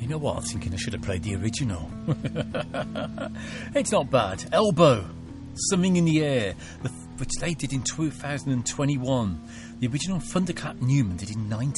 You know what? I'm thinking I should have played the original. It's not bad. Elbow, Something in the Air, which they did in 2021. The original Thunderclap Newman did in 19.